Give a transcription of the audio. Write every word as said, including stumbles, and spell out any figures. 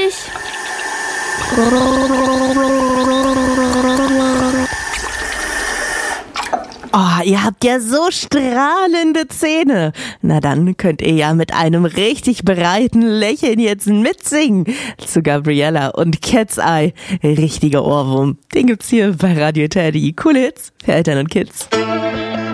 dich. Oh, ihr habt ja so strahlende Zähne. Na dann könnt ihr ja mit einem richtig breiten Lächeln jetzt mitsingen zu Gabriella und Cat's Eye. Richtiger Ohrwurm. Den gibt's hier bei Radio Teddy. Coole Hits für Eltern und Kids.